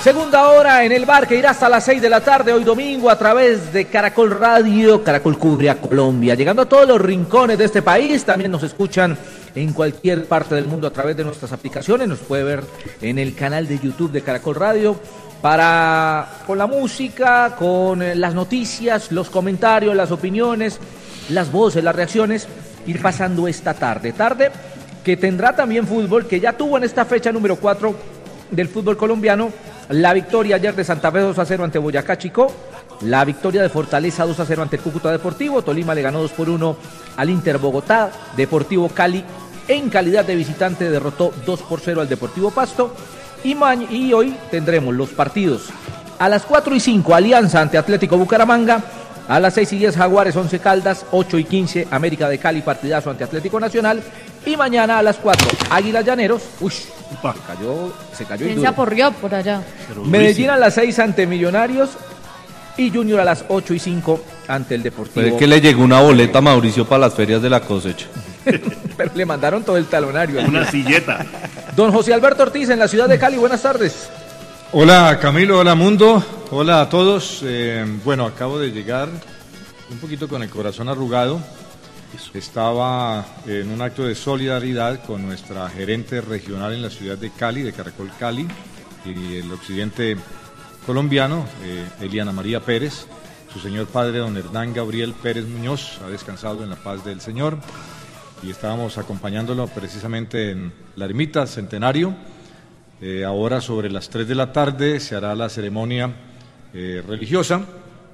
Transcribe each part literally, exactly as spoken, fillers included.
Segunda hora en el bar que irá hasta las seis de la tarde hoy domingo a través de Caracol Radio. Caracol cubre a Colombia, llegando a todos los rincones de este país. También nos escuchan en cualquier parte del mundo a través de nuestras aplicaciones. Nos puede ver en el canal de YouTube de Caracol Radio para, con la música, con eh, las noticias, los comentarios, las opiniones, las voces, las reacciones, ir pasando esta tarde. Tarde que tendrá también fútbol, que ya tuvo en esta fecha número cuatro del fútbol colombiano la victoria ayer de Santa Fe dos a cero ante Boyacá Chicó, la victoria de Fortaleza dos a cero ante el Cúcuta Deportivo, Tolima le ganó dos por uno al Inter Bogotá, Deportivo Cali en calidad de visitante derrotó dos por cero al Deportivo Pasto y, ma- y hoy tendremos los partidos a las cuatro y cinco Alianza ante Atlético Bucaramanga, a las seis y diez Jaguares Once Caldas, ocho y quince América de Cali partidazo ante Atlético Nacional y mañana a las cuatro Águilas Llaneros, uy, se cayó, se cayó y ¿Quién se aporrió por allá? Medellín a las seis ante Millonarios y Junior a las ocho y cinco ante el Deportivo. Pero es que le llegó una boleta a Mauricio para las ferias de la cosecha. Pero le mandaron todo el talonario. Una silleta. Don José Alberto Ortiz en la ciudad de Cali, buenas tardes. Hola Camilo, hola mundo, hola a todos. Eh, bueno, acabo de llegar un poquito con el corazón arrugado. Estaba en un acto de solidaridad con nuestra gerente regional en la ciudad de Cali, de Caracol Cali, y el occidente colombiano, eh, Eliana María Pérez. Su señor padre, don Hernán Gabriel Pérez Muñoz, ha descansado en la paz del Señor, y estábamos acompañándolo precisamente en la ermita Centenario. Eh, ahora sobre las tres de la tarde se hará la ceremonia eh, religiosa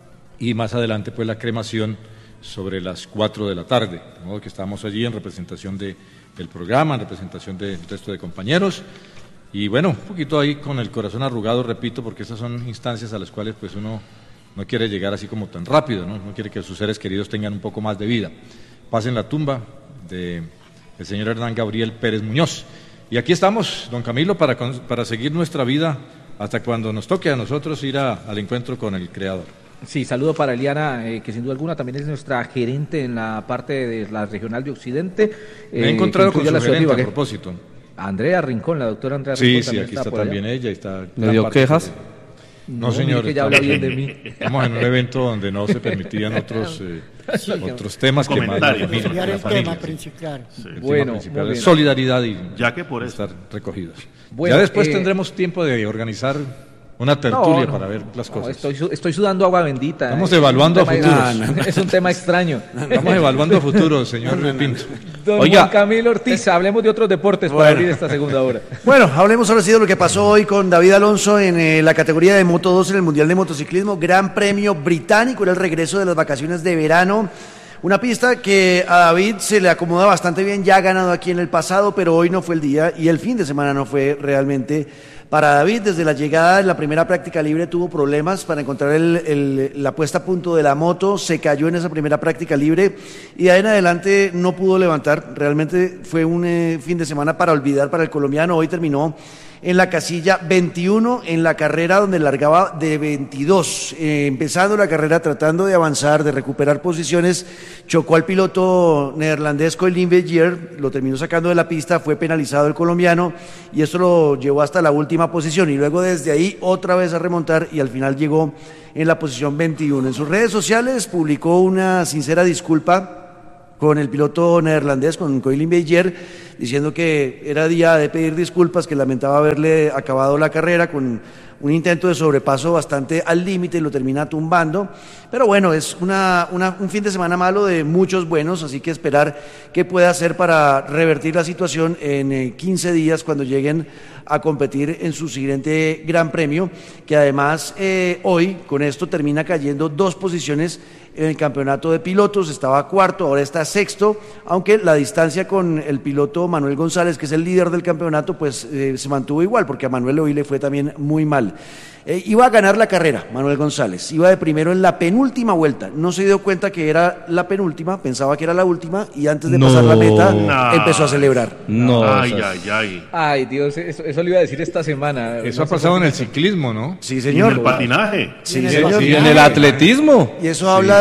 y más adelante pues la cremación sobre las cuatro de la tarde, de modo que estamos allí en representación de, del programa, en representación del resto de compañeros, y bueno, un poquito ahí con el corazón arrugado, repito, porque esas son instancias a las cuales pues uno no quiere llegar así como tan rápido, ¿no? No quiere que sus seres queridos tengan un poco más de vida. Pasen la tumba del señor Hernán Gabriel Pérez Muñoz, y aquí estamos, don Camilo, para, para seguir nuestra vida hasta cuando nos toque a nosotros ir a, al encuentro con el Creador. Sí, saludo para Eliana, eh, que sin duda alguna también es nuestra gerente en la parte de la regional de Occidente. Me he eh, encontrado con su la gerente a que... propósito. Andrea Rincón, la doctora Andrea sí, Rincón. Sí, también aquí está, está también ella. Está ¿Le dio quejas? De... No, no, señor. Que ya habla bien de mí. Estamos en un evento donde no se permitían otros eh, sí, otros temas que más la familia. El tema principal. Sí, el bueno, tema principal es solidaridad y ya que por estar recogidos. Bueno, ya después eh... tendremos tiempo de organizar una tertulia no, no, para ver las cosas. No, estoy, estoy sudando agua bendita. Estamos eh. evaluando a futuros. No, no. Es un tema extraño. Estamos evaluando a futuros, señor Pinto. Don Oiga. Juan Camilo Ortiz, hablemos de otros deportes bueno. para abrir esta segunda hora. Bueno, hablemos ahora sí de lo que pasó hoy con David Alonso en eh, la categoría de Moto dos en el Mundial de Motociclismo. Gran Premio Británico, era el regreso de las vacaciones de verano. Una pista que a David se le acomoda bastante bien, ya ha ganado aquí en el pasado, pero hoy no fue el día y el fin de semana no fue realmente para David. Desde la llegada en la primera práctica libre tuvo problemas para encontrar el, el, la puesta a punto de la moto, se cayó en esa primera práctica libre y de ahí en adelante no pudo levantar. Realmente fue un eh, fin de semana para olvidar para el colombiano. Hoy terminó en la casilla veintiuno en la carrera donde largaba de veintidós, eh, empezando la carrera tratando de avanzar, de recuperar posiciones, chocó al piloto neerlandés Colin Begier, lo terminó sacando de la pista, fue penalizado el colombiano y esto lo llevó hasta la última posición y luego desde ahí otra vez a remontar y al final llegó en la posición veintiuno. En sus redes sociales publicó una sincera disculpa con el piloto neerlandés, con Colin Begier, diciendo que era día de pedir disculpas, que lamentaba haberle acabado la carrera con un intento de sobrepaso bastante al límite y lo termina tumbando, pero bueno, es una, una, un fin de semana malo de muchos buenos, así que esperar qué puede hacer para revertir la situación en eh, quince días cuando lleguen a competir en su siguiente Gran Premio, que además eh, hoy con esto termina cayendo dos posiciones en el campeonato de pilotos, estaba cuarto, ahora está sexto, aunque la distancia con el piloto Manuel González, que es el líder del campeonato, pues eh, se mantuvo igual, porque a Manuel hoy le fue también muy mal. Eh, iba a ganar la carrera, Manuel González, iba de primero en la penúltima vuelta, no se dio cuenta que era la penúltima, pensaba que era la última, y antes de no, pasar la meta, no. empezó a celebrar. No, ay, ay, ay. Ay, Dios, eso, eso le iba a decir esta semana. Eso no ha pasado en el ciclismo, ¿no? Sí, señor. En el patinaje. Sí, sí, señor. Sí, en el atletismo. Y eso habla sí.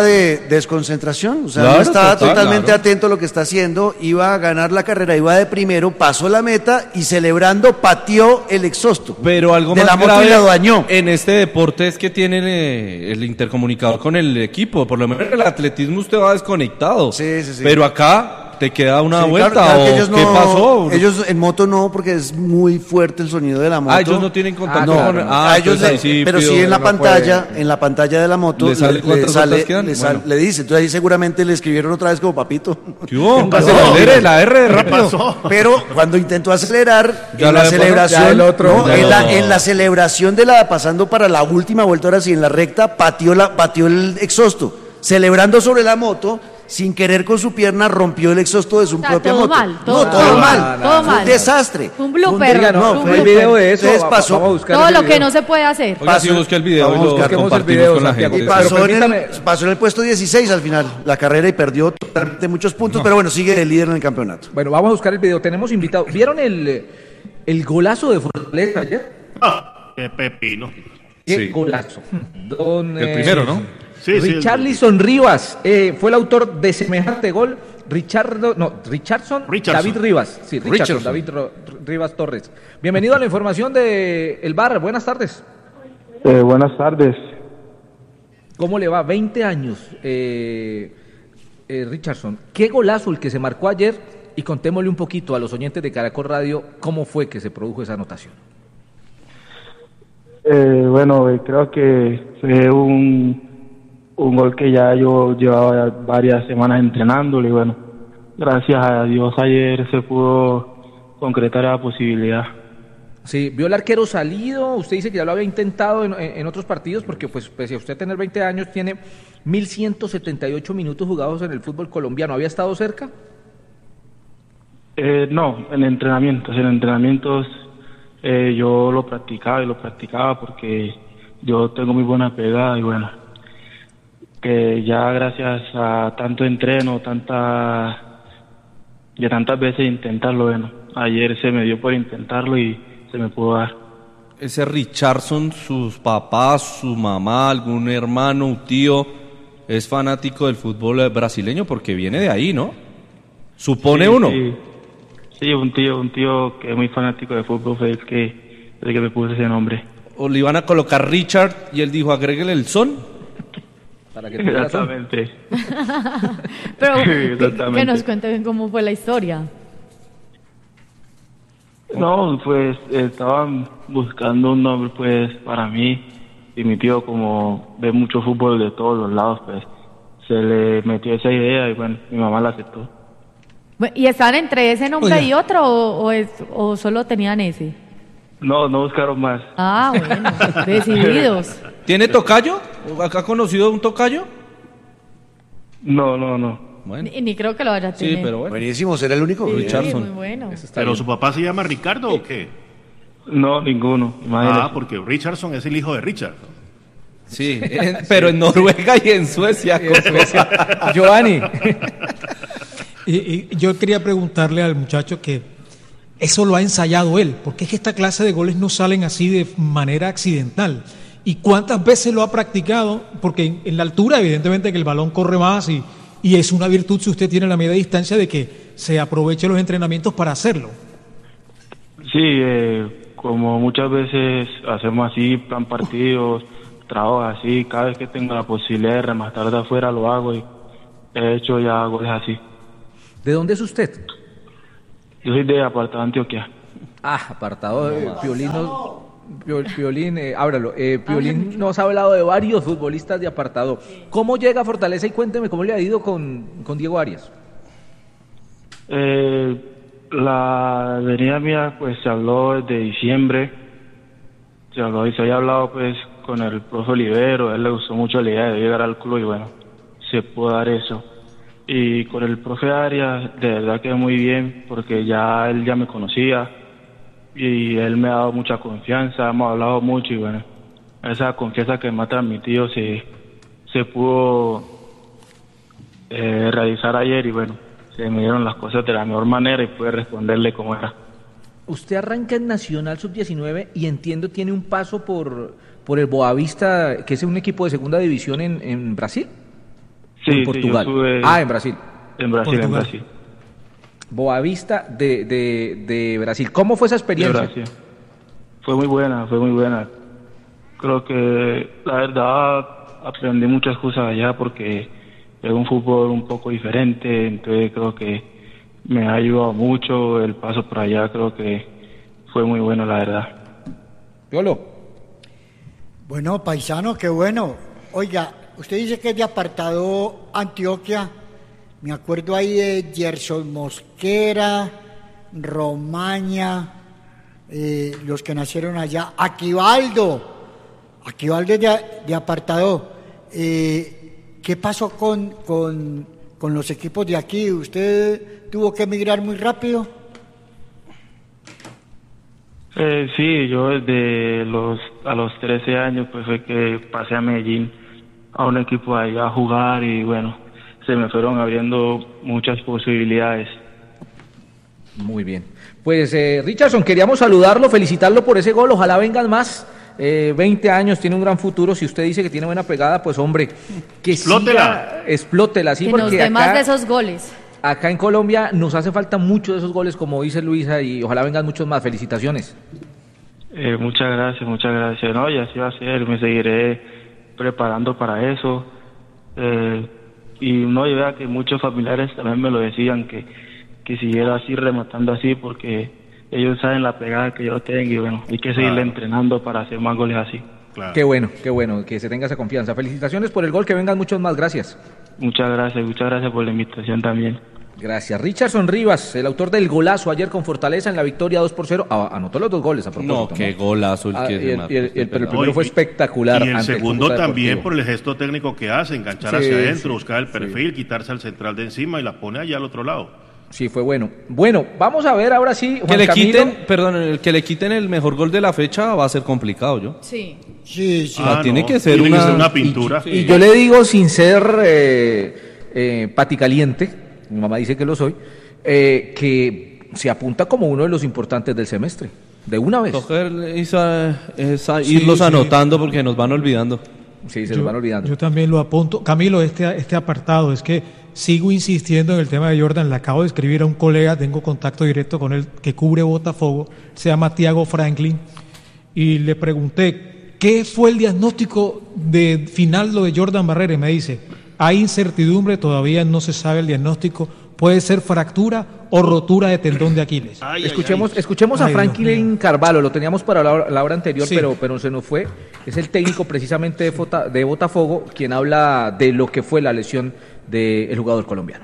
de desconcentración, o sea, Claro, no estaba total, totalmente claro. atento a lo que está haciendo, iba a ganar la carrera, iba de primero, pasó la meta y celebrando pateó el exhausto Pero algo de más la moto grave y la dañó. en este deporte es que tienen eh, el intercomunicador con el equipo. Por lo menos en el atletismo usted va desconectado. Sí, sí, sí. Pero acá te queda una Sí, vuelta claro, claro que o ellos qué no- pasó. Ellos en moto no, porque es muy fuerte el sonido de la moto. Ah, ellos no tienen contacto Ah, no, con... a Ah, ellos entonces le- ahí sí pero pido- sí en la no pantalla, puede. en la pantalla de la moto ¿Le sale cuántas sale- vueltas quedan? le, sal- Bueno. le dice, entonces ahí seguramente le escribieron otra vez como papito. ¿Qué hubo? pasó? Acelere, la R de ¿Qué rápido. pasó? Pero cuando intentó acelerar, Ya en la la de celebración, pasar, ya el otro, no, ya en, no. la, en la celebración de la pasando para la última vuelta, ahora sí, en la recta, pateó, la, pateó el exhausto, celebrando sobre la moto. Sin querer con su pierna rompió el exhausto de su O sea, propia todo moto. mal, todo no, todo mal, mal. todo Fue un mal. desastre. Un blooper, Oiga, no, un fue el blooper. video de eso. Entonces va- pasó- vamos a buscar Todo ese lo que video. no se puede hacer. Oiga, si busca el video y Vamos, lo busquemos el compartimos video, con la Santiago. Y gente. Pero pasó en, el, permítame- pasó en el puesto dieciséis al final la carrera y perdió totalmente muchos puntos, pero bueno, sigue el líder en el campeonato. Bueno, vamos a buscar el video. Tenemos invitado. ¿Vieron el, el golazo de Fortaleza ayer? Ah, qué pepino. ¿Qué Sí. golazo? Don, El eh, primero, ¿no? Sí, sí, el- Richarlison Rivas eh, fue el autor de semejante gol. Richardo, no, Richardson, Richardson. David Rivas. Sí, Richardson, Richardson. David Ro- Rivas Torres. Bienvenido a la información de El Bar. Buenas tardes. Eh, buenas tardes. ¿Cómo le va? veinte años, eh, eh, Richardson. ¿Qué golazo el que se marcó ayer? Y contémosle un poquito a los oyentes de Caracol Radio cómo fue que se produjo esa anotación. Eh, bueno, eh, creo que fue un, un gol que ya yo llevaba varias semanas entrenándolo y bueno, gracias a Dios ayer se pudo concretar la posibilidad. Sí, vio el arquero salido, usted dice que ya lo había intentado en, en- en otros partidos, porque pues pese a usted tener veinte años, tiene mil ciento setenta y ocho minutos jugados en el fútbol colombiano. ¿Había estado cerca? Eh, no, en entrenamientos, en entrenamientos eh, yo lo practicaba y lo practicaba porque yo tengo muy buena pegada y bueno, que ya gracias a tanto entreno, tanta y a tantas veces intentarlo, bueno, ayer se me dio por intentarlo y se me pudo dar. Ese Richardson, sus papás, su mamá, algún hermano, un tío, es fanático del fútbol eh, brasileño porque viene de ahí, ¿no? Supone Sí, uno. Sí, sí, un tío, un tío que es muy fanático de fútbol fue el que, el que me puso ese nombre. O le iban a colocar Richard y él dijo, agréguele el son. Para que tenga razón. Exactamente. Pero que, Exactamente. que nos cuente bien cómo fue la historia. No, pues estaban buscando un nombre pues para mí y mi tío como ve mucho fútbol de todos los lados pues se le metió esa idea y bueno, mi mamá la aceptó. Bu- ¿Y estaban entre ese nombre Oiga. y otro o, o, es- o solo tenían ese? No, no buscaron más. Ah, bueno, decididos. ¿Tiene tocayo? ¿Acá ha conocido un tocayo? No, no, no. Bueno, Ni, ni creo que lo vaya a tener. sí, pero bueno. Buenísimo, será el único. Sí, Richardson. muy bueno. Eso está ¿Pero bien. su papá se llama Ricardo o qué? No, ninguno. Imagínese. Ah, porque Richardson es el hijo de Richard. Sí, en- pero en Noruega y en Suecia. En Suecia. Giovanni. Y, y yo quería preguntarle al muchacho que eso lo ha ensayado él, porque es que esta clase de goles no salen así de manera accidental. ¿Y cuántas veces lo ha practicado? Porque en, en la altura, evidentemente, que el balón corre más y, y es una virtud si usted tiene la media distancia de que se aproveche los entrenamientos para hacerlo. Sí, eh, como muchas veces hacemos así, plan partidos, trabajo así, cada vez que tengo la posibilidad de rematar de afuera lo hago y he hecho ya goles así. ¿De dónde es usted? Yo soy de Apartado Antioquia. Ah, apartado de Piolín. nos- Pio- Piolín, eh, ábralo. Eh, Piolín nos ha hablado de varios futbolistas de apartado. ¿Cómo llega a Fortaleza? Y cuénteme cómo le ha ido con, con Diego Arias. Eh, la venida mía pues se habló desde diciembre, se habló y se había hablado pues con el profe Olivero, a él le gustó mucho la idea de llegar al club y bueno, se pudo dar eso. Y con el profe Arias de verdad que muy bien porque ya él ya me conocía y él me ha dado mucha confianza, hemos hablado mucho y bueno, esa confianza que me ha transmitido se, se pudo eh, realizar ayer y bueno, se me dieron las cosas de la mejor manera y pude responderle como era. Usted arranca en Nacional sub diecinueve y entiendo tiene un paso por, por el Boavista, que es un equipo de segunda división en, en Brasil. Sí, en sí, Portugal. yo estuve Ah, en Brasil. en Brasil, en Portugal. Brasil. Boavista de, de, de Brasil. ¿Cómo fue esa De experiencia? Brasil. Fue muy buena, fue muy buena. Creo que la verdad aprendí muchas cosas allá porque es un fútbol un poco diferente, entonces creo que me ha ayudado mucho el paso por allá, creo que fue muy bueno la verdad. Piolo. Bueno, paisano, qué bueno. Oiga, usted dice que es de apartado Antioquia. Me acuerdo ahí de Gerson Mosquera, Romaña, eh, los que nacieron allá. Aquivaldo. Aquivaldo es de, de apartado. Eh, ¿Qué pasó con, con, con los equipos de aquí? ¿Usted tuvo que emigrar muy rápido? Eh, sí, yo desde los a los trece años pues fue que pasé a Medellín a un equipo allá a jugar y bueno, se me fueron abriendo muchas posibilidades. Muy bien. Pues eh, Richardson, queríamos saludarlo, felicitarlo por ese gol, ojalá vengan más. Eh, veinte años, tiene un gran futuro. Si usted dice que tiene buena pegada, pues hombre, que Explótela. siga, explótela, sí, que porque nos dé acá, más de esos goles. acá en Colombia nos hace falta mucho de esos goles, como dice Luisa, y ojalá vengan muchos más. Felicitaciones. Eh, muchas gracias, muchas gracias. No, y así va a ser, me seguiré preparando para eso. Eh, y no, y vea que muchos familiares también me lo decían, que, que siguiera así, rematando así, porque ellos saben la pegada que yo tengo y bueno, hay que seguirle Claro. entrenando para hacer más goles así. Claro. Qué bueno, qué bueno, que se tenga esa confianza. Felicitaciones por el gol, que vengan muchos más. Gracias. Muchas gracias, muchas gracias por la invitación también. Gracias. Richardson Rivas, el autor del golazo ayer con Fortaleza en la victoria dos por cero. Ah, anotó los dos goles a propósito. No, qué golazo el Ah, que y se el- mató y el- este y el- pero el pelado. primero fue espectacular. Y el ante el segundo Cúcuta también Deportivo. por el gesto técnico que hace, enganchar Sí, hacia adentro, sí, buscar el sí. perfil, quitarse al central de encima y la pone allá al otro lado. Sí, fue bueno. Bueno, vamos a ver ahora sí, Juan Que le Camilo. quiten, perdón, el que le quiten el mejor gol de la fecha va a ser complicado, ¿yo? Sí. Sí, sí. Ah, tiene que ser tiene una- que ser una Y, pintura. y yo le digo sin ser eh, eh, paticaliente, mi mamá dice que lo soy, eh, que se apunta como uno de los importantes del semestre. De una vez. Coger esa- esa- Sí, irlos sí. anotando porque nos van olvidando. Sí, se yo, nos van olvidando. yo también lo apunto. Camilo, este, este apartado, es que sigo insistiendo en el tema de Jordan. Le acabo de escribir a un colega, tengo contacto directo con él, que cubre Botafogo, se llama Tiago Franklin, y le pregunté, ¿qué fue el diagnóstico de final lo de Jordan Barrera? Y me dice, hay incertidumbre, todavía no se sabe el diagnóstico, puede ser fractura o rotura de tendón de Aquiles. Ay, ay, Escuchemos, ay. escuchemos Ay, a Dios Franklin mío. Carvalho, lo teníamos para la, la hora anterior, Sí. pero, pero se nos fue. Es el técnico precisamente de, Fota- de Botafogo, quien habla de lo que fue la lesión del jugador colombiano.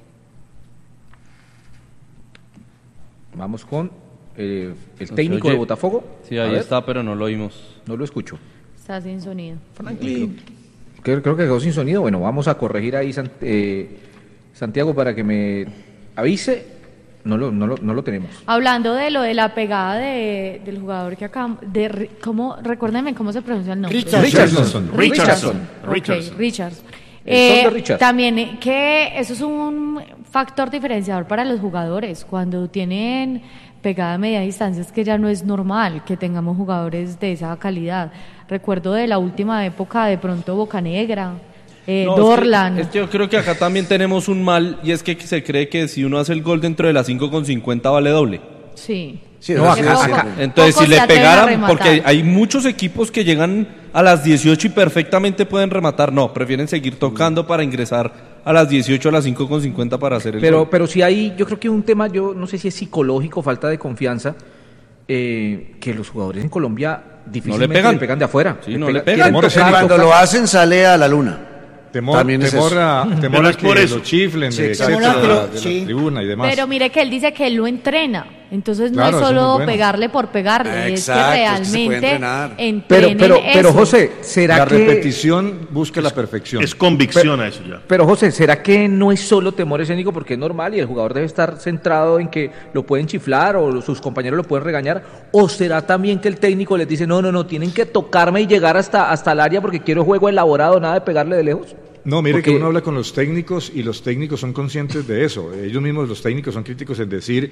Vamos con eh, el se técnico oye. de Botafogo. Sí, A ahí ver, está, pero no lo oímos. No lo escucho. Está sin sonido. Franklin. Creo, creo que quedó sin sonido. Bueno, vamos a corregir ahí, Sant- eh, Santiago, para que me avise. No lo, no lo, no lo tenemos. Hablando de lo de la pegada de, del jugador que acá, de, Ri- ¿cómo, recuérdenme cómo se pronuncia el nombre. Richardson. Richardson. Richardson. Ok, Richardson. Richardson. El son de Richardson. También eh, que eso es un factor diferenciador para los jugadores. Cuando tienen pegada a media distancia es que ya no es normal que tengamos jugadores de esa calidad. Recuerdo de la última época, de pronto Bocanegra, eh, No, es que- Dorlan. es que yo creo que acá también tenemos un mal y es que se cree que si uno hace el gol dentro de las cinco con cincuenta vale doble. Sí. Sí, No, eso acá- sí, acá- siempre. Entonces, Pocos si le se atreven a pegaran, rematar. porque hay muchos equipos que llegan a las dieciocho y perfectamente pueden rematar, no, prefieren seguir tocando para ingresar a las dieciocho a las cinco con cincuenta para hacer el Pero, gol. pero si hay, yo creo que un tema, yo no sé si es psicológico, falta de confianza, eh, que los jugadores en Colombia difícilmente pegan. le pegan de afuera. Sí, no le pegan. quieren Temor tocar, Cuando tocar. lo hacen sale a la luna. Temor, También es temor eso. a, temor Pero a es que por eso. lo chiflen, Sí, de, exacto. etcétera, Temor a que lo- de la sí. tribuna y demás. Pero mire que él dice que él lo entrena, entonces no Claro, es eso es solo muy bueno. pegarle por pegarle, Exacto, es es que que se puede realmente entrenar. entrenen Pero, pero, pero eso. José, ¿será la que... repetición busca la perfección. Es convicción a eso ya. Pero José, ¿será que no es solo temor escénico porque es normal y el jugador debe estar centrado en que lo pueden chiflar o sus compañeros lo pueden regañar? ¿O será también que el técnico les dice, no, no, no, tienen que tocarme y llegar hasta, hasta el área porque quiero juego elaborado, nada de pegarle de lejos? No, mire Porque... que uno habla con los técnicos y los técnicos son conscientes de eso. Ellos mismos, los técnicos, son críticos en decir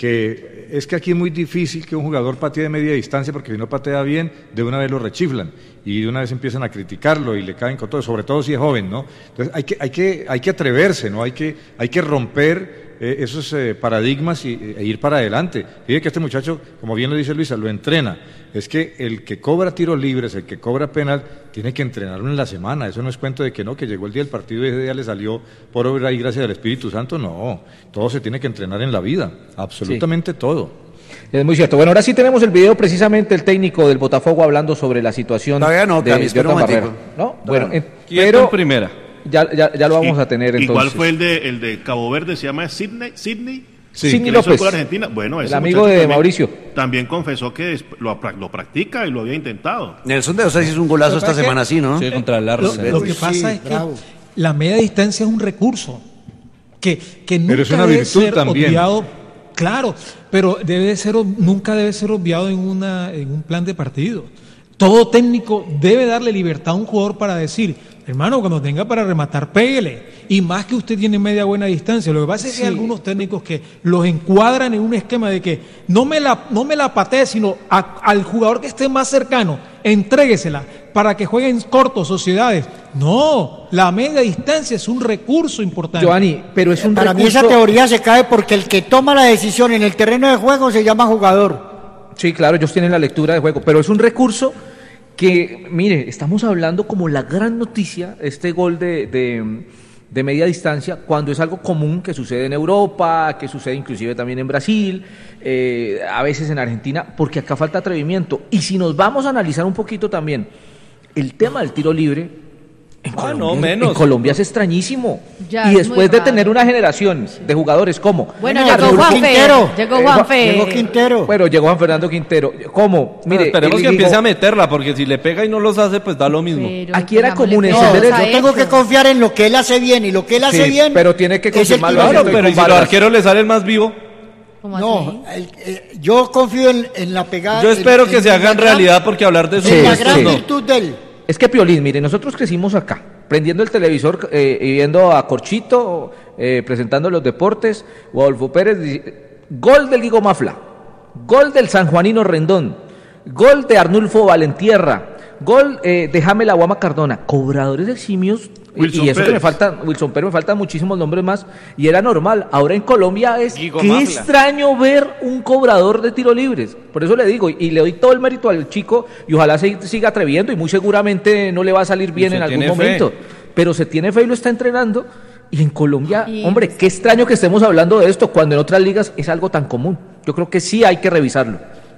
que es que aquí es muy difícil que un jugador patee de media distancia porque si no patea bien, de una vez lo rechiflan y de una vez empiezan a criticarlo y le caen con todo, sobre todo si es joven, ¿no? Entonces hay que, hay que, hay que atreverse, ¿no? Hay que, hay que romper eh, esos eh, paradigmas y, e ir para adelante. Fíjate que este muchacho, como bien lo dice Luisa, lo entrena. Es que el que cobra tiros libres, el que cobra penal, tiene que entrenarlo en la semana. Eso no es cuento de que no, que llegó el día del partido y ese día le salió por obra y gracia del Espíritu Santo. No, todo se tiene que entrenar en la vida, absolutamente sí. todo. Es muy cierto. Bueno, ahora sí tenemos el video precisamente el técnico del Botafogo hablando sobre la situación Todavía no, de Jordan Barrera. ¿No? Bueno, eh, pero primera. Ya, ya, ya lo vamos y, a tener entonces. Igual fue el de, el de Cabo Verde, se llama Sidney, Sidney. Sí. Sidney López, con Argentina. Bueno, el amigo de también, Mauricio. También confesó que lo, lo practica y lo había intentado. Nelson de Osa hizo un golazo esta semana, sí, ¿no? Sí, contra el Arsenal. Lo, lo que pasa sí, es bravo. que la media distancia es un recurso que, que nunca pero es una debe virtud ser también. obviado. Claro, pero debe ser, nunca debe ser obviado en, una, en un plan de partido. Todo técnico debe darle libertad a un jugador para decir, hermano, cuando tenga para rematar, péguele. Y más que usted tiene media buena distancia. Lo que pasa es que sí. hay algunos técnicos que los encuadran en un esquema de que no me la, no me la patee, sino a, al jugador que esté más cercano, entréguesela para que jueguen cortos, sociedades. No, la media distancia es un recurso importante. Giovanni, pero es un Para recurso... mí esa teoría se cae porque el que toma la decisión en el terreno de juego se llama jugador. Sí, claro, ellos tienen la lectura de juego, pero es un recurso que, mire, estamos hablando como la gran noticia, este gol de, de, de media distancia, cuando es algo común que sucede en Europa, que sucede inclusive también en Brasil, eh, a veces en Argentina, porque acá falta atrevimiento. Y si nos vamos a analizar un poquito también el tema del tiro libre, en, ah, Colombia, no, menos. en Colombia es extrañísimo. Ya y es después de raro. tener una generación de jugadores como... Bueno, Bueno, llegó Juanfe. Quintero. Llegó Eh, Juanfe. Llegó Quintero. Bueno, llegó Juan Fernando Quintero. ¿Cómo? Mire, Bueno, esperemos él que dijo- empiece a meterla, porque si le pega y no los hace, pues da lo mismo. Pero Aquí era pongámosle común cuidado encender el- a Yo tengo eso. que confiar en lo que él hace bien y lo que él hace Sí, bien. pero tiene que es el confirmarlo. tiro Claro, Estoy pero con ¿y si los Vargas. arqueros le salen más vivo? ¿Cómo No, así? el- eh, yo confío en, en la pegada. Yo espero en- que en se la hagan gran- realidad, porque hablar de eso Sí, en la sí. gran sí. virtud de él. Es que Piolín, mire, nosotros crecimos acá, prendiendo el televisor eh, y viendo a Corchito eh, presentando los deportes, o a Adolfo Pérez, di- gol del Diego Mafla, gol del sanjuanino Rendón, gol de Arnulfo Valentierra, gol eh, de Jamel Aguama Cardona, cobradores eximios, y- Wilson y eso que Pérez. me faltan, Wilson Pérez, me faltan muchísimos nombres más, y era normal. Ahora en Colombia es Guigo qué Mafla. extraño ver un cobrador de tiro libres, por eso le digo, y, y le doy todo el mérito al chico, y ojalá se siga atreviendo, y muy seguramente no le va a salir bien se en algún tiene fe. momento, pero se tiene fe y lo está entrenando. Y en Colombia, Y- hombre, qué extraño que estemos hablando de esto cuando en otras ligas es algo tan común. Yo creo que sí hay que revisarlo.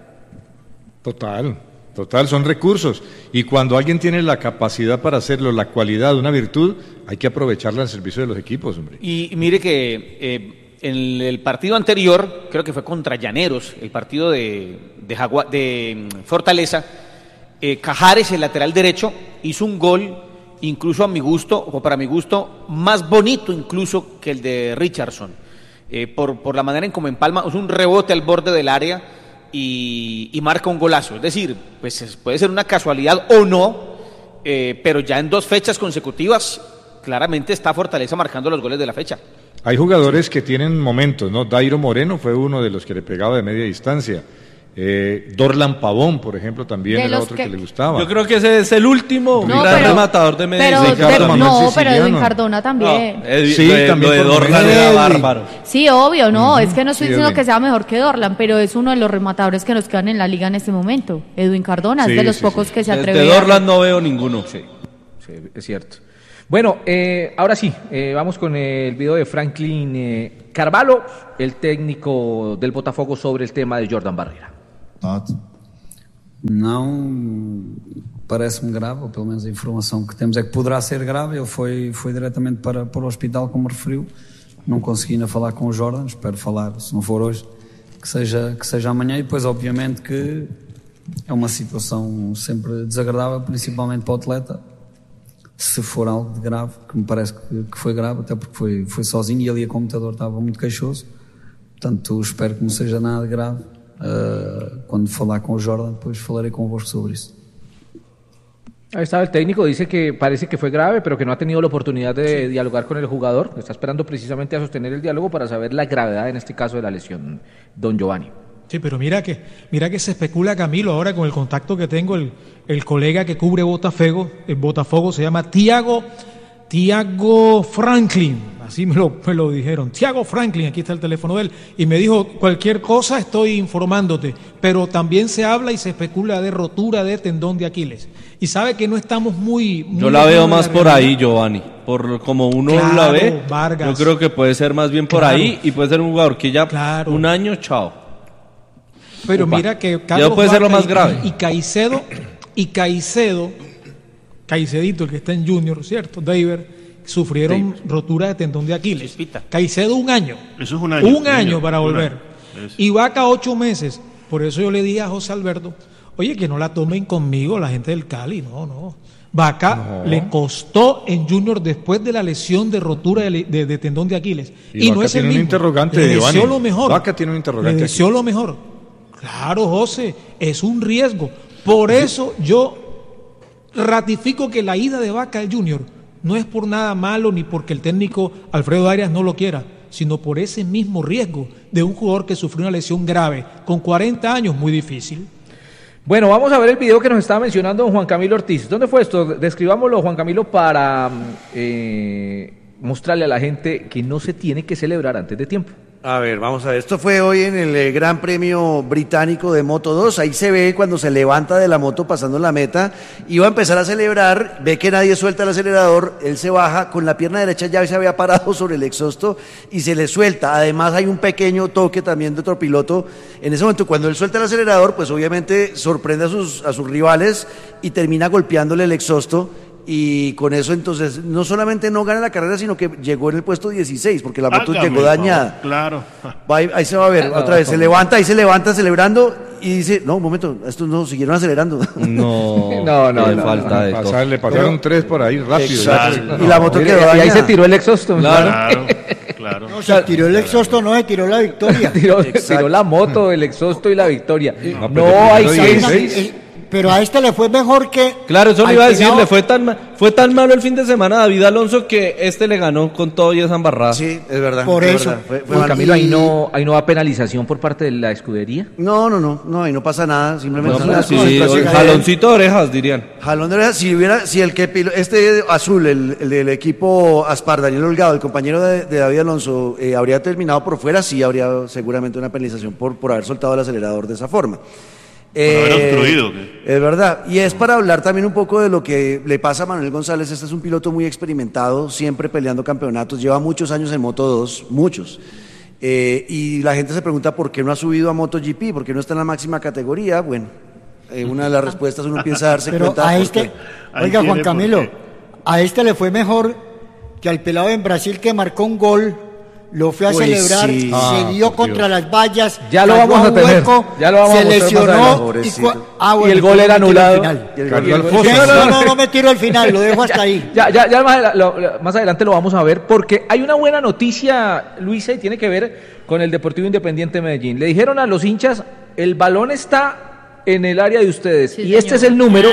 Total, total, son recursos. Y cuando alguien tiene la capacidad para hacerlo, la cualidad, una virtud, hay que aprovecharla al servicio de los equipos, hombre. Y mire que eh, en el partido anterior, creo que fue contra Llaneros, el partido de, de, Jagua- de mm, Fortaleza, eh, Cajares, el lateral derecho, hizo un gol, incluso a mi gusto, o para mi gusto, más bonito incluso que el de Richardson, eh, por, por la manera en como empalma, es un rebote al borde del área y, y marca un golazo. Es decir, pues es- puede ser una casualidad o no, eh, pero ya en dos fechas consecutivas, claramente está Fortaleza marcando los goles de la fecha. Hay jugadores que tienen momentos, ¿no? Dairo Moreno fue uno de los que le pegaba de media distancia. Eh, Dorlan Pavón, por ejemplo, también De era los otro que- que le gustaba. Yo creo que ese es el último No, gran pero- rematador de media Pero, distancia. Ricardo de- Manuel no, pero Siciliano. Edwin Cardona también. No, Ed- Sí, lo de, también lo de por Dorlan Edwin. era bárbaro. Sí, obvio, no, es que no estoy Sí, diciendo Edwin. que sea mejor que Dorlan, pero es uno de los rematadores que nos quedan en la liga en este momento. Edwin Cardona Sí, es de los sí, pocos sí. que se Desde atreve a- Dorlan no veo ninguno. Sí, sí, es cierto. Bueno, eh, ahora sí, eh, vamos con el video de Franklin eh, Carvalho, el técnico del Botafogo, sobre el tema de Jordan Barrera. Não, parece-me grave, ou pelo menos a informação que temos é que poderá ser grave. Ele foi, foi diretamente para, para o hospital, como referiu. Não consegui ainda falar com o Jordan, espero falar, se não for hoje, que seja, que seja amanhã. E depois, obviamente, que é uma situação sempre desagradável, principalmente para o atleta, se for algo de grave, que me parece que, que foi grave, até porque foi, foi sozinho e ali a computador estava muito queixoso. Portanto, espero que não seja nada de grave. Uh, quando falar com o Jordan, depois falarei convosco sobre isso. Ahí estaba el técnico, dice que parece que fue grave, pero que no ha tenido la oportunidad de sí. dialogar con el jugador. Está esperando precisamente a sostener el diálogo para saber la gravedad en este caso de la lesión, don Giovanni. Sí, pero mira que mira que se especula, Camilo, ahora con el contacto que tengo, el, el colega que cubre Botafogo, el Botafogo se llama Tiago, Tiago Franklin, así me lo, me lo dijeron, Tiago Franklin, aquí está el teléfono de él, y me dijo, cualquier cosa estoy informándote, pero también se habla y se especula de rotura de tendón de Aquiles, y sabe que no estamos muy... muy yo la veo más por ahí, Giovanni, por como uno claro, la ve, Vargas. Yo creo que puede ser más bien por claro. ahí, y puede ser un jugador que ya claro. un año, chao. Pero Upa. Mira que Carlos ya puede ser lo más grave. Y, y Caicedo, y Caicedo, Caicedito, el que está en Junior, ¿cierto? David, sufrieron David. rotura de tendón de Aquiles. Chispita. Caicedo un año. Eso es un año. Un, un año, año para un volver. Año. Y Vaca ocho meses. Por eso yo le dije a José Alberto, oye, que no la tomen conmigo la gente del Cali. No, no. Vaca no. le costó en Junior después de la lesión de rotura de, de, de tendón de Aquiles. Y, y no es el mismo. Un interrogante, le deseó lo mejor. Vaca tiene un interrogante. Le deseó lo mejor. Claro, José, es un riesgo. Por eso yo ratifico que la ida de Vaca al Junior no es por nada malo ni porque el técnico Alfredo Arias no lo quiera, sino por ese mismo riesgo de un jugador que sufrió una lesión grave con cuarenta años, muy difícil. Bueno, vamos a ver el video que nos estaba mencionando don Juan Camilo Ortiz. ¿Dónde fue esto? Describámoslo, Juan Camilo, para eh, mostrarle a la gente que no se tiene que celebrar antes de tiempo. A ver, vamos a ver, esto fue hoy en el eh, Gran Premio Británico de Moto dos, ahí se ve cuando se levanta de la moto pasando la meta, iba a empezar a celebrar, ve que nadie suelta el acelerador, él se baja, con la pierna derecha ya se había parado sobre el exhausto y se le suelta, además hay un pequeño toque también de otro piloto, en ese momento cuando él suelta el acelerador, pues obviamente sorprende a sus, a sus rivales y termina golpeándole el exhausto. Y con eso entonces no solamente no gana la carrera, sino que llegó en el puesto dieciséis, porque la moto Hágame, llegó dañada. No, claro. Va, ahí, ahí se va a ver, otra vez, se levanta, ahí se levanta celebrando y dice, no, un momento, estos no siguieron acelerando. No, no, no, le falta de pasar, le pasaron tres por ahí rápido. Exacto. Y la moto quedó dañada. Y ahí se tiró el exhausto. Claro, claro. No, se tiró el exhausto, no, se tiró la victoria. tiró, tiró la moto, el exhausto y la victoria. No, no hay seis. Pero a este le fue mejor que... Claro, eso le iba a decir, le fue tan, fue tan malo el fin de semana a David Alonso que este le ganó con todo y esa embarrada. Sí, es verdad. Por es eso. Verdad. Fue, fue Camilo, ¿ahí no, ¿ahí no va penalización por parte de la escudería? No, no, no, no, ahí no pasa nada, simplemente... No, no, sí, sí, jaloncito de orejas, dirían. Jalón de orejas, si hubiera, si el que, este azul, el, el del equipo Aspar, Daniel Holgado, el compañero de, de David Alonso, eh, habría terminado por fuera, sí habría seguramente una penalización por, por haber soltado el acelerador de esa forma. Eh, haber obstruido, ¿qué? Es verdad, y es para hablar también un poco de lo que le pasa a Manuel González. Este es un piloto muy experimentado, siempre peleando campeonatos, lleva muchos años en Moto dos, muchos, eh, y la gente se pregunta por qué no ha subido a MotoGP, por qué no está en la máxima categoría. Bueno, eh, una de las respuestas uno empieza a darse Pero cuenta. a este, oiga Juan Camilo, a este le fue mejor que al pelado en Brasil que marcó un gol. Lo fue a Uy, celebrar, sí. se ah, dio contra las vallas, ya lo vamos a tener, hueco, ya lo vamos se a lesionó y, ah, bueno, y el gol era anulado. Y el gol, y el gol, no, no, no, no me tiro al final, lo dejo hasta ahí. Ya, ya, ya más, lo, más adelante lo vamos a ver, porque hay una buena noticia, Luisa, y tiene que ver con el Deportivo Independiente de Medellín. Le dijeron a los hinchas, el balón está en el área de ustedes, sí, y señor. Este es el número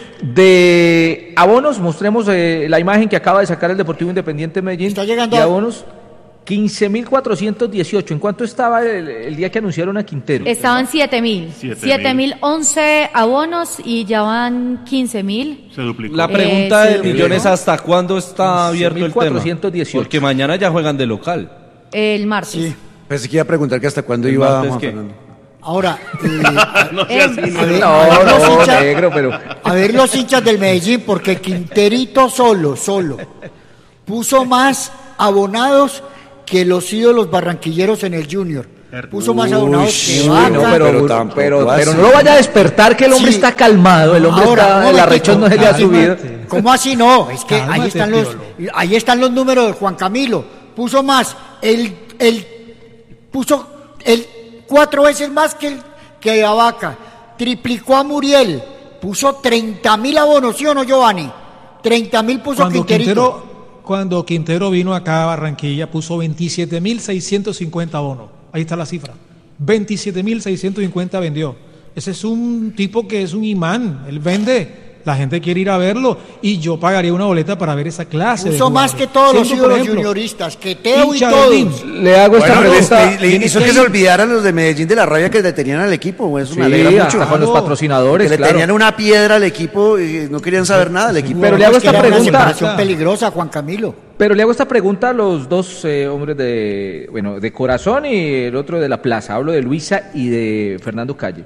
de abonos. Mostremos eh, la imagen que acaba de sacar el Deportivo Independiente de Medellín. Está llegando de abonos. quince mil cuatrocientos dieciocho. ¿En cuánto estaba el, el día que anunciaron a Quintero? Estaban siete mil. siete mil once abonos y ya van quince mil. Se duplicó. La pregunta eh, del millón es ¿hasta cuándo está abierto el tema? Porque mañana ya juegan de local. El martes. Sí. Pensé que iba a preguntar que hasta cuándo el iba Juan Fernando. Ahora, eh, no sea así, a ver, no, a ver no, los hinchas, negro, pero... a ver los hinchas del Medellín, porque Quinterito solo, solo, puso más abonados que los ídolos barranquilleros en el Junior. Puso más abonados que Vaca. No, pero, pero, pero, pero, pero no lo vaya a despertar, que el hombre sí. está calmado, el hombre Ahora, está, no, el arrechón no se le ha subido. ¿Cómo así no? Es que ahí están los, ahí están los números de Juan Camilo. Puso más, el, el, puso el cuatro veces más que, el, que a Vaca. Triplicó a Muriel. Puso treinta mil abonos, ¿sí o no, Giovanni? treinta mil puso Cuando Quinterito. Quintero, cuando Quintero vino acá a Barranquilla, puso veintisiete mil seiscientos cincuenta abonos. Ahí está la cifra. veintisiete mil seiscientos cincuenta vendió. Ese es un tipo que es un imán. Él vende la gente quiere ir a verlo y yo pagaría una boleta para ver esa clase. Puso de más que todos los Siendo, por ídolos ejemplo, junioristas, que Teo y hincha todos. del Lince. Le hago esta Bueno, pregunta. le, le hizo que se olvidaran los de Medellín de la rabia que le tenían al equipo. Eso me Sí, alegra hasta mucho. con los patrocinadores, Que le claro. tenían una piedra al equipo y no querían saber nada del equipo. Pero le hago Es que esta era una pregunta. separación peligrosa, Juan Camilo. Pero le hago esta pregunta a los dos eh, hombres de, bueno, de Corazón y el otro de La Plaza. Hablo de Luisa y de Fernando Calle.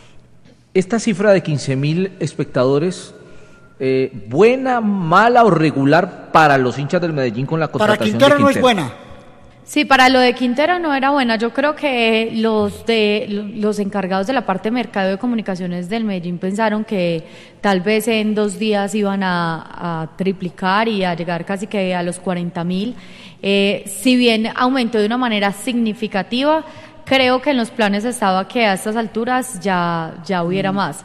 Esta cifra de quince mil espectadores, eh, ¿buena, mala o regular para los hinchas del Medellín con la Para contratación Quintero de no Quintero? es buena. Sí, para lo de Quintero no era buena. Yo creo que los de los encargados de la parte de mercado de comunicaciones del Medellín pensaron que tal vez en dos días iban a, a triplicar y a llegar casi que a los cuarenta mil. Eh, si bien aumentó de una manera significativa, creo que en los planes estaba que a estas alturas ya, ya hubiera más.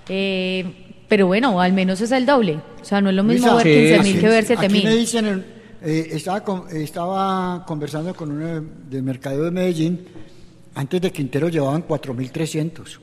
Eh, pero bueno, al menos es el doble. O sea, no es lo mismo Luisa, ver sí, quince mil sí. que ver siete Aquí me mil. dicen, el- eh, estaba, con- estaba conversando con uno de, de Mercadeo de Medellín, antes de Quintero llevaban cuatro mil trescientos.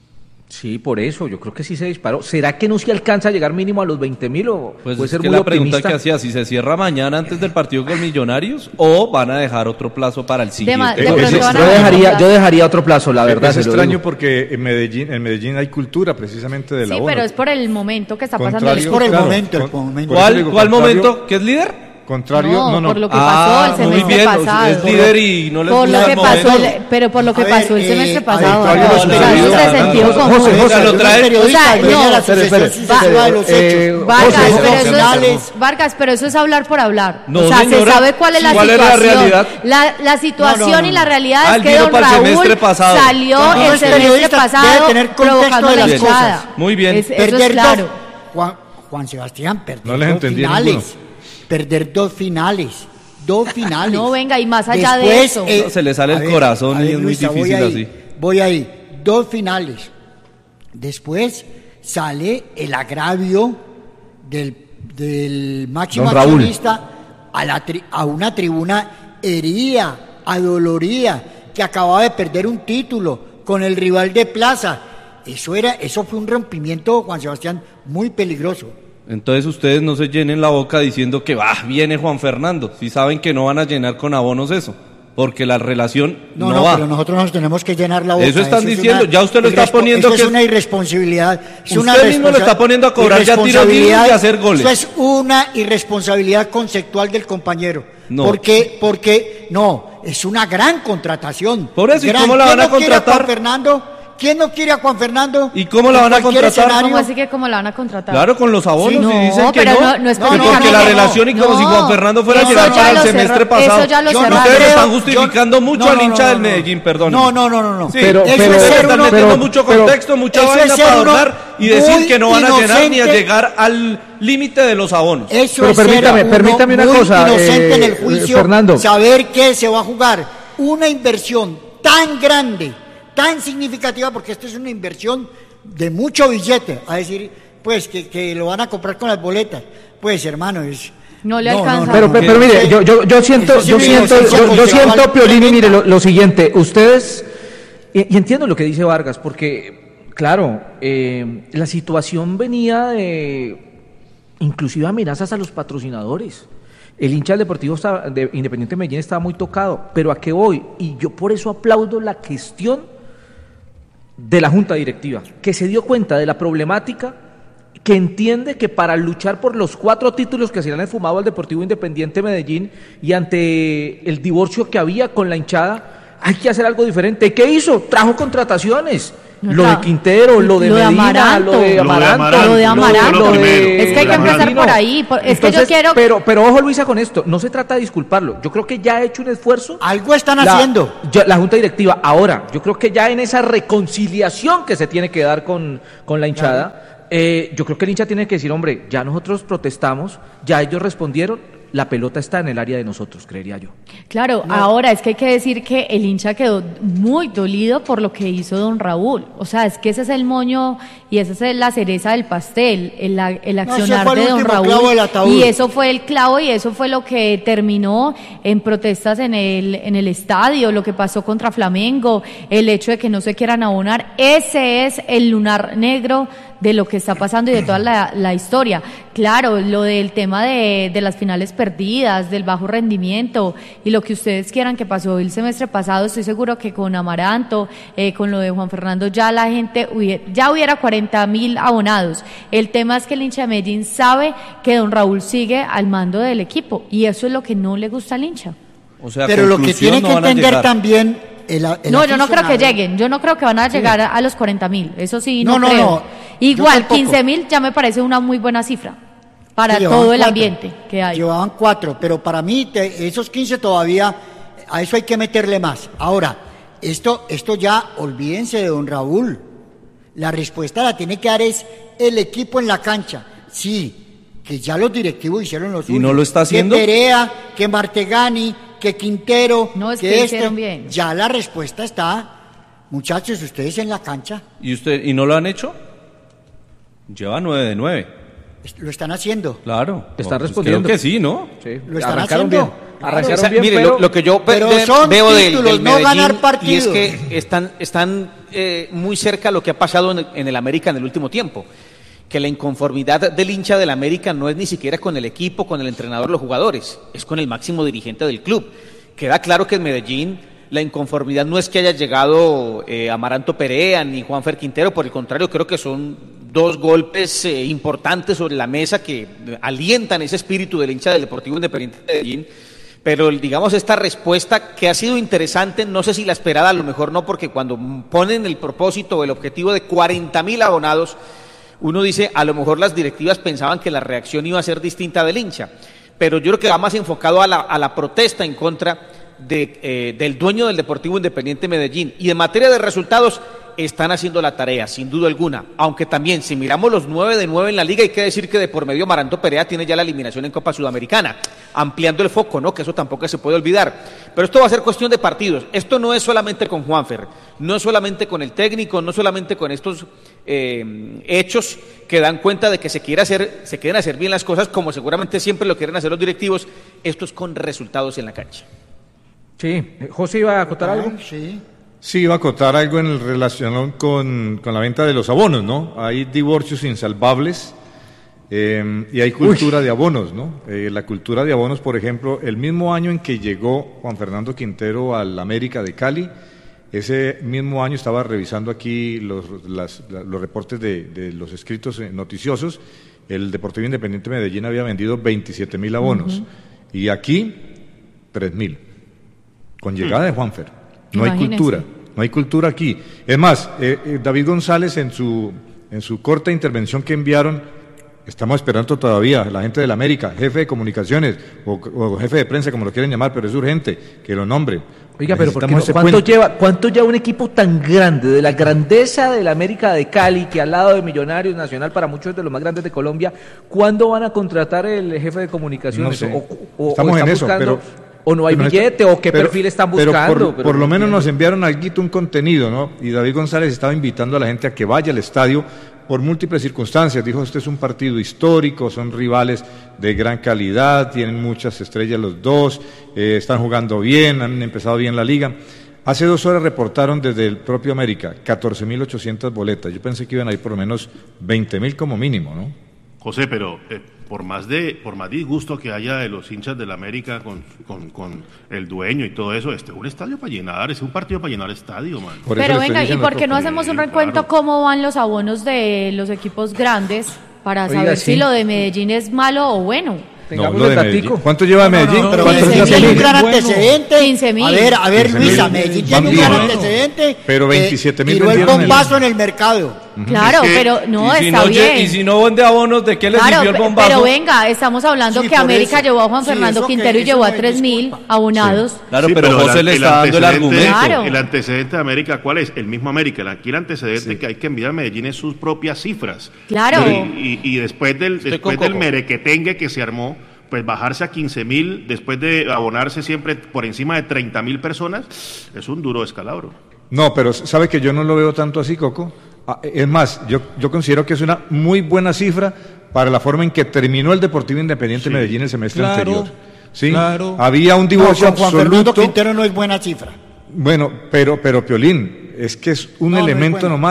Sí, por eso, yo creo que sí se disparó. ¿Será que no se alcanza a llegar mínimo a los veinte mil o Pues puede es ser que muy la pregunta optimista? que hacía, si se cierra mañana antes del partido con Millonarios o van a dejar otro plazo para el siguiente. ma- de Eh, pronto es van a Yo dejar dejaría, otro yo dejaría otro plazo, la verdad. es se lo extraño digo. porque en Medellín, en Medellín hay cultura precisamente del Sí, abono. pero es por el momento que está pasando. Contrario, Es por el claro, momento, el con- momento. por eso ¿Cuál, digo, cuál contrario- momento? ¿Qué es líder? Contrario, No, no, no. por lo que Ah, pasó el muy semestre bien, pasado. es líder y no les por gusta lo el que pasó momento. el- pero por lo que A ver, pasó el eh, semestre a pasado. Victoria no, los o sea, periodistas, eso es de no, sentido no, común. José, José, lo trae- periodista, O sea, viene no, a la espere, sucesión espere, sucesiva de los eh, hechos. Vargas, José, pero José, eso finales. es, Vargas, pero eso es hablar por hablar. No, o sea, señora, se sabe cuál es la ¿cuál es la situación. realidad? La, la situación No, no, no. y la realidad Ah, es él que vino don para el Raúl semestre pasado. salió Cuando el uno es semestre periodista, pasado debe tener contexto provocando de la las hinchada. cosas. Muy bien. Es- eso es Perder claro. dos, Juan, Juan Sebastián, perder No les dos entendí a finales. ninguno. Perder dos finales. Dos finales. No, venga, y más allá de Después, eso. eh, No, se le sale a el corazón a y es muy Luisa, voy difícil ahí, así. Voy ahí. Dos finales. Después sale el agravio del, del máximo Don Raúl. accionista a, la tri- a una tribuna herida, adolorida, que acababa de perder un título con el rival de plaza. Eso era, eso fue un rompimiento, Juan Sebastián, muy peligroso. Entonces ustedes no se llenen la boca diciendo que va, viene Juan Fernando, si saben que no van a llenar con abonos eso, porque la relación No, no, no, va. pero nosotros nos tenemos que llenar la boca. Eso están es diciendo, una ya usted lo está irrespo- poniendo Eso que es es- una irresponsabilidad. Es Usted una mismo lo responsa- está poniendo a cobrar ya tiros libres irresponsabilidad- y a hacer goles. Eso es una irresponsabilidad conceptual del compañero. No. Porque, porque, no, es una gran contratación. Por eso, ¿y Gran- cómo la ¿Quién van a no quiere contratar? Juan Fernando? ¿Quién no quiere a Juan Fernando? ¿Y cómo la van a En cualquier contratar? escenario. ¿Cómo así que cómo la van a contratar? Claro, con los abonos Sí, y no, dicen que pero no. no- no es porque precisamente- la no, relación y como si no. Juan Fernando fuera a Eso llegar ya para el lo semestre cerró- pasado. eso ya lo Yo no cerraron. Ustedes creo- están justificando yo- mucho no, al no, hincha no, del no. Medellín, perdón. No, no, no, no, no. Sí, Pero- Eso pero- es ser están uno- metiendo pero- mucho pero- contexto, mucha eso es vaina ser para uno adornar y decir muy que no van a llenar ni a inocente. llegar al límite de los abonos. Eso Pero es ser permítame, uno permítame una muy cosa, inocente eh, en el juicio, Fernando. saber que se va a jugar una inversión tan grande, tan significativa, porque esto es una inversión de mucho billete, a decir, pues, que, que lo van a comprar con las boletas. Pues, hermano, es... No le alcanza. Pero, pero, pero mire, yo, yo, yo siento, Eso sí yo es siento, inocencia yo, yo conceptual siento, Piolini, tremenda. mire lo, lo siguiente, ustedes, y, y entiendo lo que dice Vargas, porque, claro, eh, la situación venía de, inclusive amenazas a los patrocinadores. El hincha del Deportivo estaba, de Independiente Medellín estaba muy tocado, pero ¿a qué voy? Y yo por eso aplaudo la gestión de la Junta Directiva, que se dio cuenta de la problemática, que entiende que para luchar por los cuatro títulos que se le han esfumado al Deportivo Independiente Medellín y ante el divorcio que había con la hinchada, hay que hacer algo diferente. ¿Qué hizo? Trajo contrataciones. No, Lo tra- de Quintero, lo de lo de Medina, Amaranto. lo de Lo de Amaranto, Amaranto, lo de Amaranto. lo de- Es que hay que empezar Martino. por ahí, por- es que yo Entonces, quiero- Pero, pero ojo, Luisa, con esto, no se trata de disculparlo. Yo creo que ya ha hecho un esfuerzo. Algo están La- haciendo. yo- la Junta Directiva. Ahora, yo creo que ya en esa reconciliación que se tiene que dar con, con la hinchada, eh, yo creo que el hincha tiene que decir, hombre, ya nosotros protestamos, ya ellos respondieron, la pelota está en el área de nosotros, creería yo. Claro, ahora es que hay que decir que el hincha quedó muy dolido por lo que hizo don Raúl. O sea, es que ese es el moño y esa es la cereza del pastel, el, el ese accionar fue el de don último Raúl. clavo del ataúd. Y eso fue el clavo y eso fue lo que terminó en protestas en el, en el estadio, lo que pasó contra Flamengo, el hecho de que no se quieran abonar. Ese es el lunar negro de lo que está pasando y de toda la, la historia. Claro, lo del tema de, de las finales perdidas, del bajo rendimiento y lo que ustedes quieran que pasó el semestre pasado, estoy seguro que con Amaranto, eh, con lo de Juan Fernando, ya la gente hubiera, ya hubiera cuarenta mil abonados. El tema es que el hincha de Medellín sabe que don Raúl sigue al mando del equipo y eso es lo que no le gusta al hincha. O sea, pero lo que tiene que entender también el, el no, yo no creo que lleguen, yo no creo que van a llegar sí. a, a los cuarenta mil, eso sí, no, no, creo. No, Igual, quince mil ya me parece una muy buena cifra para sí, todo el cuatro, ambiente que hay. Llevaban cuatro, pero para mí te, esos quince todavía, a eso hay que meterle más. Ahora, esto, esto ya, olvídense de don Raúl, la respuesta la tiene que dar es el equipo en la cancha, sí, que ya los directivos hicieron los ¿Y no lo está haciendo? Que Perea, que Martegani, que Quintero, no, es que, que este, bien. Ya la respuesta está, muchachos, ustedes en la cancha. ¿Y usted y no lo han hecho? Lleva nueve de nueve. Lo están haciendo. Claro. Están pues respondiendo. Creo que sí, ¿no? Sí. Lo están Arrancaron haciendo. Bien. Arrancaron o sea, bien, mire, pero, lo, lo que yo pero de, son veo títulos, del, del no Medellín, ganar y partidos. es que están, están eh, muy cerca a lo que ha pasado en el, en el América en el último tiempo. Que la inconformidad del hincha del América no es ni siquiera con el equipo, con el entrenador, los jugadores, es con el máximo dirigente del club. Queda claro que en Medellín la inconformidad no es que haya llegado eh, Amaranto Perea ni Juanfer Quintero, por el contrario, creo que son dos golpes eh, importantes sobre la mesa que alientan ese espíritu del hincha del Deportivo Independiente de Medellín. Pero digamos esta respuesta que ha sido interesante, no sé si la esperada, a lo mejor no, porque cuando ponen el propósito o el objetivo de cuarenta mil abonados, uno dice, a lo mejor las directivas pensaban que la reacción iba a ser distinta del hincha, pero yo creo que va más enfocado a la, a la protesta en contra de, eh, del dueño del Deportivo Independiente Medellín. Y en materia de resultados, están haciendo la tarea, sin duda alguna, aunque también, si miramos los nueve de nueve en la liga, hay que decir que de por medio Amaranto Perea tiene ya la eliminación en Copa Sudamericana, ampliando el foco, ¿no? Que eso tampoco se puede olvidar. Pero esto va a ser cuestión de partidos, esto no es solamente con Juanfer, no es solamente con el técnico, no solamente con estos eh, hechos que dan cuenta de que se quiere hacer, se quieren hacer bien las cosas, como seguramente siempre lo quieren hacer los directivos, esto es con resultados en la cancha. Sí, José iba a acotar algo. Sí. Sí, iba a acotar algo en relación con, con la venta de los abonos, ¿no? Hay divorcios insalvables eh, y hay cultura Uy. de abonos, ¿no? Eh, la cultura de abonos, por ejemplo, el mismo año en que llegó Juan Fernando Quintero al América de Cali, ese mismo año estaba revisando aquí los, las, los reportes de, de los escritos noticiosos, el Deportivo Independiente Medellín había vendido veintisiete mil abonos uh-huh. y aquí tres mil, con llegada de Juanfer. No Imagínense. hay cultura, no hay cultura aquí. Es más, eh, eh, David González en su, en su corta intervención que enviaron, estamos esperando todavía, la gente de la América, jefe de comunicaciones o, o jefe de prensa, como lo quieren llamar, pero es urgente que lo nombre. Oiga, pero ¿por qué no? ¿Cuánto lleva, ¿cuánto lleva un equipo tan grande, de la grandeza de la América de Cali, que al lado de Millonarios Nacional, para muchos de los más grandes de Colombia, ¿cuándo van a contratar el jefe de comunicaciones? No sé. o, o, estamos o en eso, buscando, pero... o no hay pero billete, está, o qué pero, perfil están pero buscando. Por, pero por lo no menos entiendo. nos enviaron algo, un contenido, ¿no? Y David González estaba invitando a la gente a que vaya al estadio por múltiples circunstancias. Dijo, este es un partido histórico, son rivales de gran calidad, tienen muchas estrellas los dos, eh, están jugando bien, han empezado bien la liga. Hace dos horas reportaron desde el propio América catorce mil ochocientas boletas. Yo pensé que iban a ir por lo menos veinte mil como mínimo, ¿no? José, pero eh, por más de por más disgusto que haya de los hinchas del América con, con, con el dueño y todo eso, este es un estadio para llenar, es un partido para llenar estadio, man. Por Pero venga, ¿y por qué no hacemos un recuento claro. cómo van los abonos de los equipos grandes para Oiga, saber sí. si lo de Medellín es malo o bueno? No, lo de Medellín. ¿Cuánto lleva Medellín? No, no, no, pero Medellín tiene un gran antecedente. quince mil. A ver, a ver, Luisa, Medellín tiene un gran antecedente. Pero veintisiete mil. Tiró el bombazo en el mercado. Claro, es que, pero no, si está no, bien. Y si no vende abonos, ¿de qué les claro, sirvió el bombazo? Pero venga, estamos hablando sí, que América eso. llevó a Juan sí, Fernando Quintero y llevó a tres mil abonados. Sí. Claro, sí, pero, pero José el, le está dando el argumento. Claro. El antecedente de América, ¿cuál es? El mismo América. Aquí el antecedente sí. que hay que enviar a Medellín es sus propias cifras. Claro. Y, y, y después del, después del merequetengue que se armó, pues bajarse a quince mil después de abonarse siempre por encima de treinta mil personas, es un duro escalabro. No, pero sabe que yo no lo veo tanto así, Coco. Es más, yo, yo considero que es una muy buena cifra para la forma en que terminó el Deportivo Independiente sí. Medellín el semestre claro, anterior. ¿Sí? Claro. Había un divorcio no, Juan absoluto. Fernando Quintero no es buena cifra. Bueno, pero, pero Piolín, es que es un no, elemento no es nomás.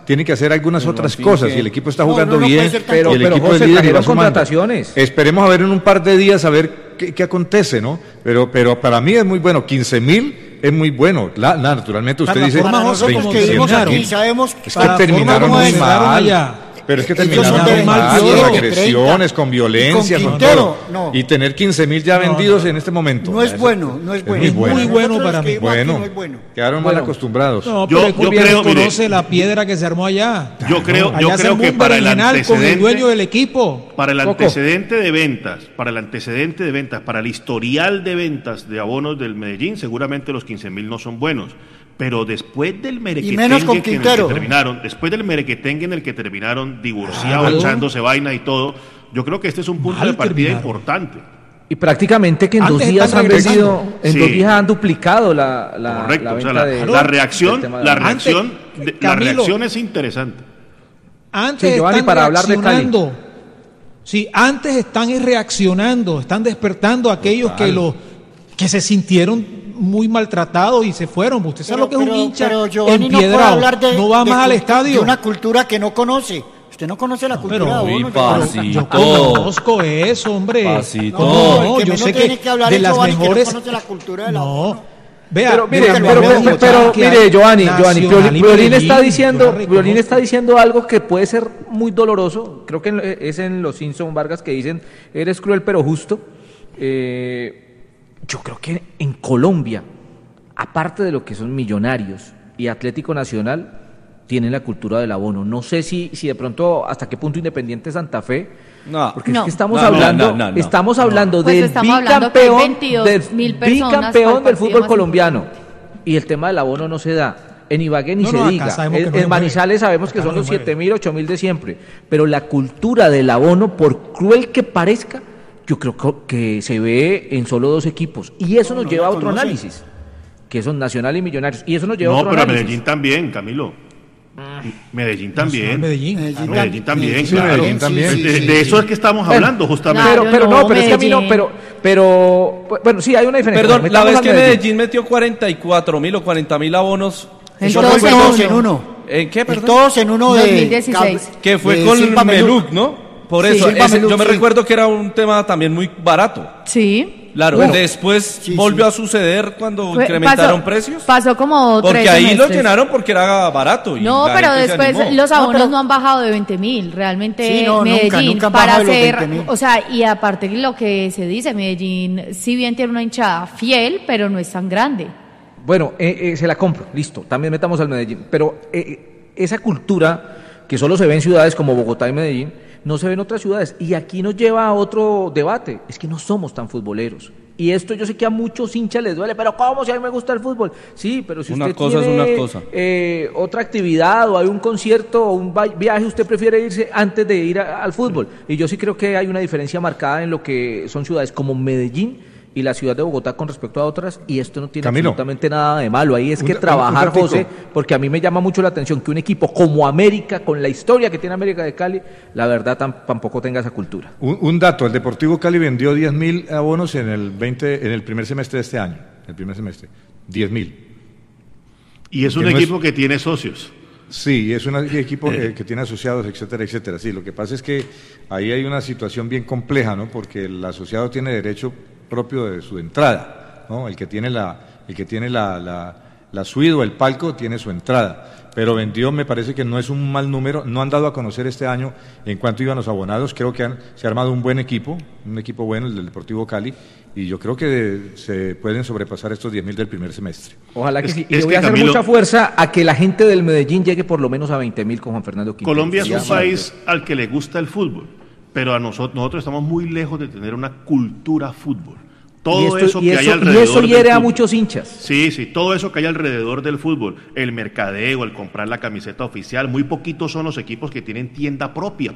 tiene que hacer algunas No, otras sí, cosas que- y el equipo está No, jugando no, no bien puede ser tan- Pero- y el pero, equipo José, es líder y va trajeron sumando. contrataciones. Esperemos a ver en un par de días a ver qué, qué acontece, ¿no? Pero, pero para mí es muy bueno, quince mil es muy bueno. La, la- naturalmente usted Para la dice forma, Para nosotros veinte, que vivimos terminaron. aquí sabemos es para que la terminaron forma como muy cerraron mal. allá. Pero es que Ellos terminaron son de muy mal, mal con pie. agresiones, con violencia, con con Quintero, todo. no. Y tener quince mil ya No, vendidos no. en este momento. No es Eso bueno, no es bueno. muy bueno. Muy bueno Nosotros para que mí. vivimos aquí Bueno, no es bueno. quedaron Bueno. mal acostumbrados. No, Yo- pero es que yo bien creo, mire- conoce la piedra que se armó allá. Yo creo, yo Allá se creo armó que un para el berenjenal con el dueño antecedente, del equipo. para el Coco. antecedente de ventas, para el antecedente de ventas, para el historial de ventas de abonos del Medellín, seguramente los quince mil no son buenos. Pero después del merequetengue menos con que en el Quintero. que terminaron, después del merequetengue en el que terminaron divorciados, Claro. echándose vaina y todo, yo creo que este es un punto Mal de partida terminaron. importante. Y prácticamente que en Antes dos días están han regresando. vendido, en Sí. dos días han duplicado la, la, Correcto. la O sea, venta la, de, la reacción, del tema de la la- reacción, Antes, de- la Camilo. reacción es interesante. Antes Sí, Giovanni, están para hablar de Cali. reaccionando. Sí, antes están es reaccionando, están despertando a aquellos que lo que se sintieron muy maltratados y se fueron. Usted sabe lo que es un hincha pero Giovanni no puede empiedrado. hablar de, no va de más al cultu- estadio. de una cultura que no conoce. Usted no conoce la cultura pero- de Uy, uno. pasito. Giovanni. Yo Oh. conozco eso, hombre. Pasito. No, No, el que yo menos sé tiene que, que hablar de es las Giovanni, que no mejores. conoce la cultura de la no. uno. Vea, Pero de mire, las pero, mejores pero, pero, hinchadas que mire, hay, Giovanni, Giovanni, Nacional Violín, y Violín Medellín, está yo la diciendo, reconozco. Violín está diciendo algo que puede ser muy doloroso. Creo que en- es en los Simpson Vargas que dicen, eres cruel pero justo. Eh, yo creo que en Colombia, aparte de lo que son Millonarios y Atlético Nacional, tienen la cultura del abono. No sé si, si de pronto hasta qué punto Independiente Santa Fe, No. porque es No. que estamos No, no, hablando, no, no, no. estamos hablando Pues del estamos hablando que hay bicampeón, veintidós del mil personas para bicampeón el del partido fútbol más colombiano. Y el tema del abono no se da. En Ibagué ni No, se no, acá diga. sabemos que En, no en lo Manizales mueve. sabemos que Acá son no los lo mueve. siete mil, ocho mil de siempre. Pero la cultura del abono, por cruel que parezca, yo creo que- que se ve en solo dos equipos. Y eso nos no lleva a la otro conoce. análisis, que son Nacional y Millonarios. Y eso nos lleva a No, otro pero análisis. Medellín también, Camilo. Medellín también. Medellín. Medellín, Medellín también, Sí, claro. Medellín también. sí, De, sí, de sí. eso es que estamos Bueno, hablando, justamente. Pero, Claro, pero no, no, pero es que a mí no, Medellín. pero, pero, bueno, sí, hay una diferencia. Perdón, la Metamos vez al que Medellín metió cuarenta y cuatro mil o cuarenta mil abonos, El Eso todos fue en todos uno. en uno. ¿en qué, El perdón? todos en uno de dos mil dieciséis. Que fue de con Silva Meluc, ¿no? Por Sí, eso, Silva ese- Meluc, yo me sí. recuerdo que era un tema también muy barato. Sí. Claro, Bueno, después sí, volvió sí. a suceder cuando Fue- incrementaron pasó- precios. Pasó como Porque tres ahí lo semestres. llenaron porque era barato. Y No, la pero gente se después animó. los No, abonos no, pero- han bajado de veinte mil. Realmente Sí, no, nunca, Medellín, nunca han para bajado de los hacer, veinte mil. o sea, y aparte de lo que se dice, Medellín, si bien tiene una hinchada fiel, pero no es tan grande. Bueno, eh, eh, se la compro, listo, también metamos al Medellín. Pero eh, esa cultura que solo se ve en ciudades como Bogotá y Medellín, no se ve en otras ciudades. Y aquí nos lleva a otro debate, es que no somos tan futboleros. Y esto yo sé que a muchos hinchas les duele, pero ¿cómo si a mí me gusta el fútbol? Sí, pero si Una usted cosa es tiene una cosa. eh, otra actividad o hay un concierto o un va- viaje, usted prefiere irse antes de ir a- al fútbol. Y yo sí creo que hay una diferencia marcada en lo que son ciudades como Medellín y la ciudad de Bogotá con respecto a otras, y esto no tiene Camilo. absolutamente nada de malo. Ahí es Un- que un- trabajar, un ratico. José, porque a mí me llama mucho la atención que un equipo como América, con la historia que tiene América de Cali, la verdad tam- tampoco tenga esa cultura. Un, un dato, el Deportivo Cali vendió diez mil abonos en el veinte, en el primer semestre de este año, el primer semestre, diez mil. Y es un Que no es- equipo que tiene socios. Sí, es un equipo eh, que tiene asociados, etcétera, etcétera. Sí, lo que pasa es que ahí hay una situación bien compleja, ¿no? Porque el asociado tiene derecho propio de su entrada, ¿no? El que tiene la, el que tiene la, la, la suite o el palco tiene su entrada. Pero vendió, me parece que no es un mal número, no han dado a conocer este año en cuánto iban los abonados, creo que han, se ha armado un buen equipo, un equipo bueno, el del Deportivo Cali, y yo creo que se pueden sobrepasar estos diez mil del primer semestre. Ojalá que Es- sí. Y es le voy que, a hacer Camilo- mucha fuerza a que la gente del Medellín llegue por lo menos a veinte mil con Juan Fernando Quintero. Colombia es Sería un país al que le gusta el fútbol, pero a nosotros, nosotros estamos muy lejos de tener una cultura fútbol. Todo y esto- eso y que hay eso- alrededor Y eso del hiere a fútbol. muchos hinchas. Sí, sí, todo eso que hay alrededor del fútbol, el mercadeo, el comprar la camiseta oficial, muy poquitos son los equipos que tienen tienda propia.